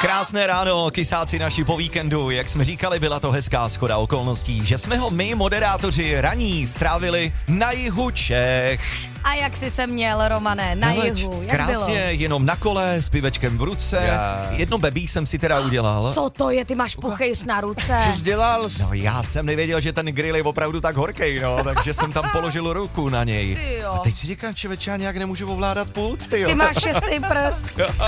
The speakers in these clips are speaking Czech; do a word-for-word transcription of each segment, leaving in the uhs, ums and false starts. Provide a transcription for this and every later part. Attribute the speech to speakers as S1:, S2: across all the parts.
S1: Krásné ráno, kysáci naši po víkendu. Jak jsme říkali, byla to hezká shoda okolností, že jsme ho my, moderátoři, raní strávili na jihu Čech.
S2: A jak jsi se měl, Romane, na
S1: Hele,
S2: jihu? Jak
S1: krásně,
S2: bylo?
S1: jenom na kole, s pivečkem v ruce.
S3: Já.
S1: Jedno bebí jsem si teda udělal.
S2: Co to je, ty máš puchejř na ruce?
S3: Co jsi dělal?
S1: No já jsem nevěděl, že ten grill je opravdu tak horkej, no, takže jsem tam položil ruku na něj.
S2: Ty jo.
S1: A teď si říkám, čeveče, já nějak nemůžu ovládat pult, ty jo.
S2: Ty máš šestý prst.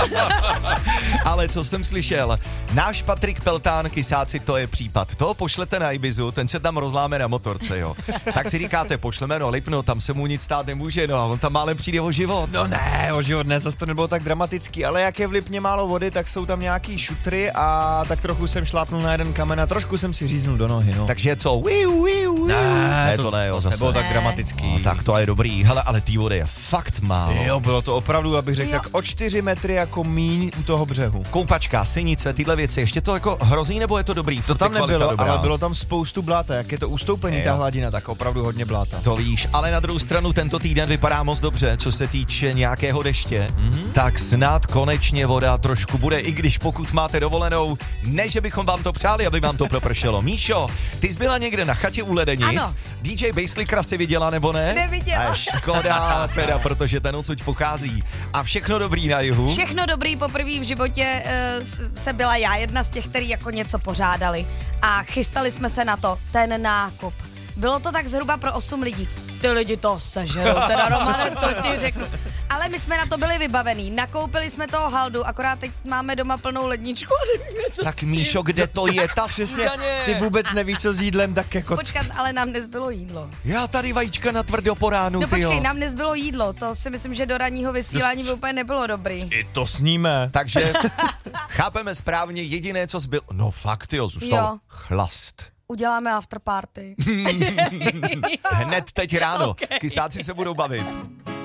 S1: Ale co jsem slyšel, náš Patrik Peltán, kysáci, to je případ. Toho pošlete na Ibizu, ten se tam rozláme na motorce, jo. Tak si říkáte, pošleme no Lipno, tam se mu nic stát nemůže, no, on tam málem přijde o život.
S3: No ne, o život ne, zase to nebylo tak dramatický, ale jak je v Lipně málo vody, tak jsou tam nějaký šutry a tak trochu jsem šlápnul na jeden kamen a trošku jsem si říznul do nohy, no.
S1: Takže co, wiu, wiu, wiu.
S3: Ne,
S1: ne, to, ne, jo,
S3: to
S1: zase.
S3: nebylo tak
S2: Ne.
S3: dramatický.
S1: No, tak to je dobrý, hele, ale té vody je fakt málo.
S3: Jo, bylo to opravdu, abych řekl,
S2: Jo.
S3: tak o čtyři metry jako míň u toho břehu.
S1: Koupačka, sinice, tyhle věci, ještě to jako hrozí, nebo je to dobrý?
S3: To tam
S1: Je kvalita
S3: nebylo,
S1: dobrá?
S3: ale bylo tam spoustu bláta, jak je to ustoupený
S1: Jo.
S3: ta hladina, tak opravdu hodně bláta.
S1: To víš, ale na druhou stranu tento týden vypadá moc dobře, co se týče nějakého deště, mm-hmm. tak snad konečně voda trošku bude, i když pokud máte dovolenou, ne, že bychom vám to přáli, aby vám to propršelo. Míšo, ty jsi byla někde na chatě u Ledenic,
S2: Ano.
S1: dý džej Baselickera si viděla, nebo ne?
S2: Neviděla.
S1: A škoda, teda, protože ten odsud pochází. A všechno dobrý na jihu?
S2: Všechno dobrý, poprvé v životě uh, se byla já jedna z těch, který jako něco pořádali a chystali jsme se na to, ten nákup. Bylo to tak zhruba pro osm lidí. Ty lidi to sežerou, teda Romane, to ti řeknu. Ale my jsme na to byli vybavení, nakoupili jsme toho haldu, akorát teď máme doma plnou ledničku a nevíme, co
S1: Tak
S2: s tím.
S1: Míšo, kde to je ta
S3: Přesně,
S1: snídaně?
S3: ty vůbec nevíš, co s jídlem, tak jako...
S2: Počkat, ale nám nezbylo jídlo.
S1: Já tady vajíčka na tvrdo po ránu,
S2: No
S1: tyjo.
S2: počkej, nám nezbylo jídlo, to si myslím, že do ranního vysílání by úplně nebylo dobrý.
S3: I to sníme.
S1: Takže chápeme správně, jediné, co zbylo... No fakt, jo, zůstal
S2: Jo.
S1: chlast.
S2: Uděláme afterparty.
S1: Hned teď ráno.
S2: Okay.
S1: Kysáci se budou bavit.